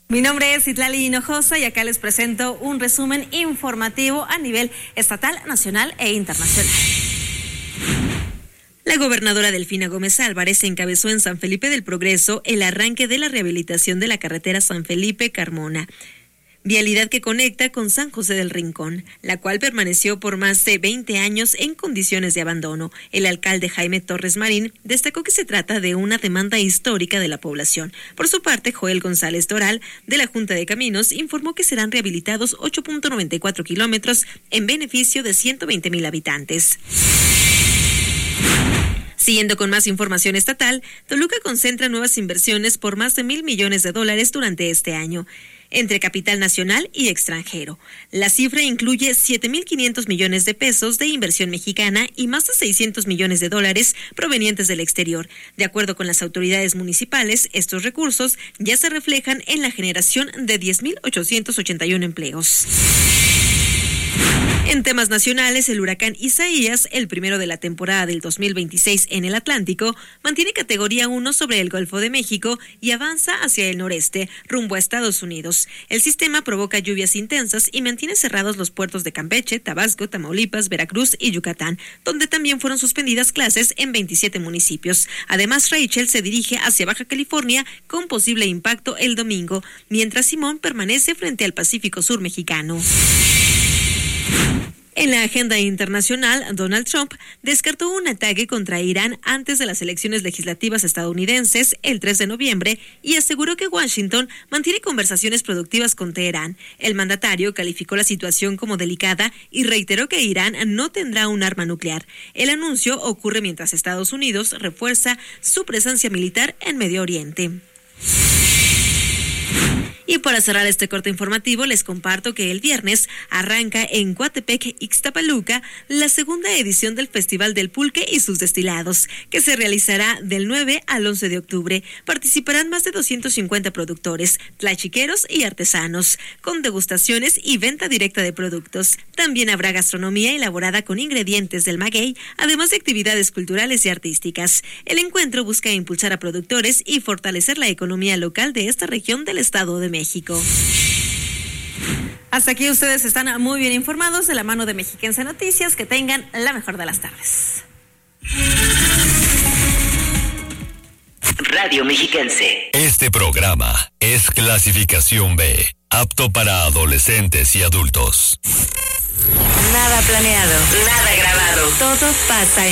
Mi nombre es Itlali Hinojosa y acá les presento un resumen informativo a nivel estatal, nacional e internacional. La gobernadora Delfina Gómez Álvarez encabezó en San Felipe del Progreso el arranque de la rehabilitación de la carretera San Felipe-Carmona, vialidad que conecta con San José del Rincón, la cual permaneció por más de 20 años en condiciones de abandono. El alcalde Jaime Torres Marín destacó que se trata de una demanda histórica de la población. Por su parte, Joel González Doral, de la Junta de Caminos, informó que serán rehabilitados 8.94 kilómetros en beneficio de 120,000 habitantes. Siguiendo con más información estatal, Toluca concentra nuevas inversiones por más de $1,000 millones durante este año, entre capital nacional y extranjero. La cifra incluye 7,500 millones de pesos de inversión mexicana y más de $600 millones provenientes del exterior. De acuerdo con las autoridades municipales, estos recursos ya se reflejan en la generación de 10,881 empleos. En temas nacionales, el huracán Isaías, el primero de la temporada del 2026 en el Atlántico, mantiene categoría 1 sobre el Golfo de México y avanza hacia el noreste, rumbo a Estados Unidos. El sistema provoca lluvias intensas y mantiene cerrados los puertos de Campeche, Tabasco, Tamaulipas, Veracruz y Yucatán, donde también fueron suspendidas clases en 27 municipios. Además, Rachel se dirige hacia Baja California con posible impacto el domingo, mientras Simón permanece frente al Pacífico Sur mexicano. En la agenda internacional, Donald Trump descartó un ataque contra Irán antes de las elecciones legislativas estadounidenses el 3 de noviembre y aseguró que Washington mantiene conversaciones productivas con Teherán. El mandatario calificó la situación como delicada y reiteró que Irán no tendrá un arma nuclear. El anuncio ocurre mientras Estados Unidos refuerza su presencia militar en Medio Oriente. Y para cerrar este corte informativo, les comparto que el viernes arranca en Coatepec, Ixtapaluca, la segunda edición del Festival del Pulque y sus destilados, que se realizará del 9 al 11 de octubre. Participarán más de 250 productores, tlachiqueros y artesanos, con degustaciones y venta directa de productos. También habrá gastronomía elaborada con ingredientes del maguey, además de actividades culturales y artísticas. El encuentro busca impulsar a productores y fortalecer la economía local de esta región del Estado de México. Hasta aquí ustedes están muy bien informados de la mano de Mexiquense Noticias. Que tengan la mejor de las tardes. Radio Mexiquense. Este programa es clasificación B, apto para adolescentes y adultos. Nada planeado, nada grabado. Todo pasa en